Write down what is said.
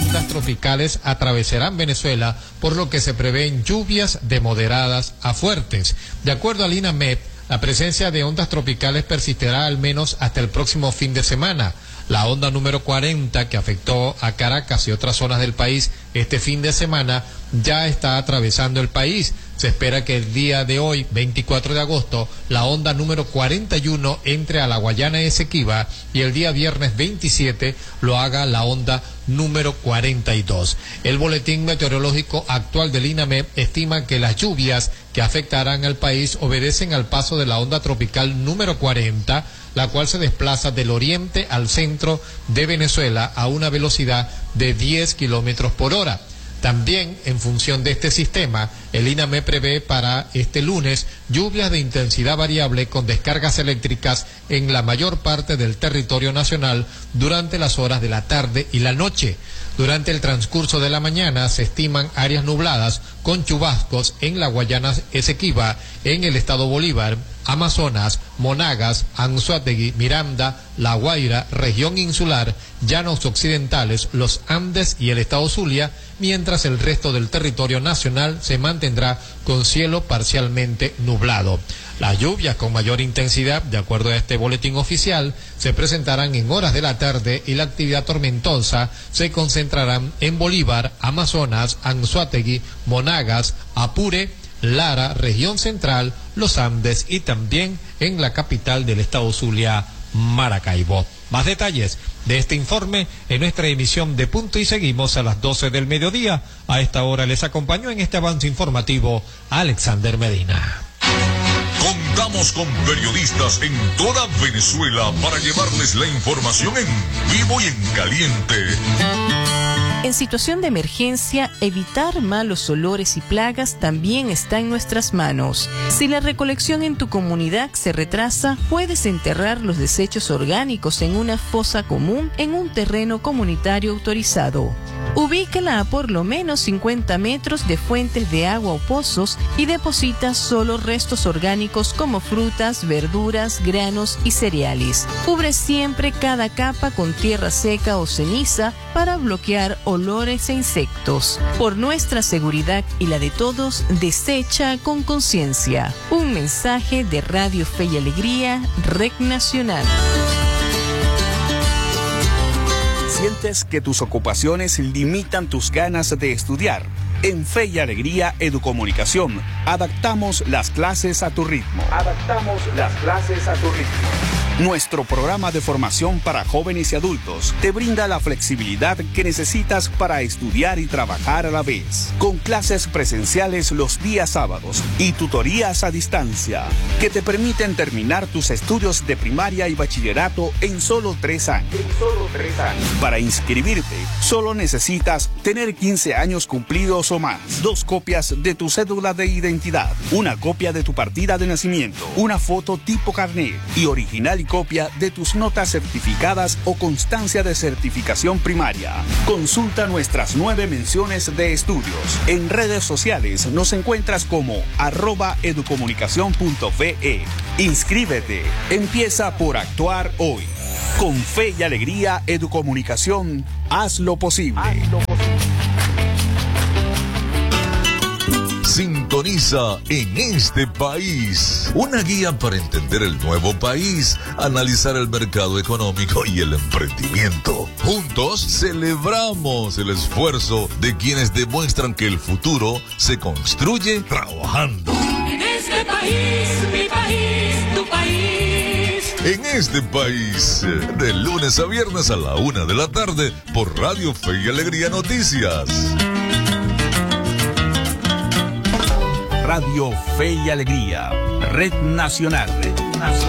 ondas tropicales atravesarán Venezuela, por lo que se prevén lluvias de moderadas a fuertes. De acuerdo al INAMED, la presencia de ondas tropicales persistirá al menos hasta el próximo fin de semana. La onda número 40, que afectó a Caracas y otras zonas del país este fin de semana, ya está atravesando el país. Se espera que el día de hoy, 24 de agosto, la onda número 41 entre a la Guayana Esequiba y el día viernes 27 lo haga la onda número 42. El boletín meteorológico actual del INAMED estima que las lluvias que afectarán al país obedecen al paso de la onda tropical número 40, la cual se desplaza del oriente al centro de Venezuela a una velocidad de 10 kilómetros por hora. También, en función de este sistema, el INAMED prevé para este lunes lluvias de intensidad variable con descargas eléctricas en la mayor parte del territorio nacional durante las horas de la tarde y la noche. Durante el transcurso de la mañana se estiman áreas nubladas con chubascos en la Guayana Esequiba, en el estado Bolívar, Amazonas, Monagas, Anzoátegui, Miranda, La Guaira, región insular, llanos occidentales, los Andes y el estado Zulia, mientras el resto del territorio nacional se mantendrá con cielo parcialmente nublado. Las lluvias con mayor intensidad, de acuerdo a este boletín oficial, se presentarán en horas de la tarde y la actividad tormentosa se concentrarán en Bolívar, Amazonas, Anzoátegui, Monagas, Apure, Lara, región central, los Andes y también en la capital del estado Zulia, Maracaibo. Más detalles de este informe en nuestra emisión de Punto y Seguimos a las 12 del mediodía. A esta hora les acompañó en este avance informativo Alexander Medina. Contamos con periodistas en toda Venezuela para llevarles la información en vivo y en caliente. En situación de emergencia, evitar malos olores y plagas también está en nuestras manos. Si la recolección en tu comunidad se retrasa, puedes enterrar los desechos orgánicos en una fosa común en un terreno comunitario autorizado. Ubícala a por lo menos 50 metros de fuentes de agua o pozos y deposita solo restos orgánicos como frutas, verduras, granos y cereales. Cubre siempre cada capa con tierra seca o ceniza para bloquear olores e insectos. Por nuestra seguridad y la de todos, desecha con conciencia. Un mensaje de Radio Fe y Alegría, Red Nacional. ¿Sientes que tus ocupaciones limitan tus ganas de estudiar? En Fe y Alegría Educomunicación, adaptamos las clases a tu ritmo. Nuestro programa de formación para jóvenes y adultos te brinda la flexibilidad que necesitas para estudiar y trabajar a la vez, con clases presenciales los días sábados y tutorías a distancia, que te permiten terminar tus estudios de primaria y bachillerato en solo 3 años. Para inscribirte, solo necesitas tener 15 años cumplidos o más, 2 copias de tu cédula de identidad, una copia de tu partida de nacimiento, una foto tipo carnet y original y copia de tus notas certificadas o constancia de certificación primaria. Consulta nuestras 9 menciones de estudios. En redes sociales nos encuentras como @educomunicacion.fe. Inscríbete. Empieza por actuar hoy. Con Fe y Alegría Educomunicación, haz lo posible. Sintoniza En Este País, una guía para entender el nuevo país, analizar el mercado económico y el emprendimiento. Juntos celebramos el esfuerzo de quienes demuestran que el futuro se construye trabajando. En este país, mi país, tu país. En Este País, de lunes a viernes a la 1 de la tarde por Radio Fe y Alegría Noticias. Radio Fe y Alegría, Red Nacional.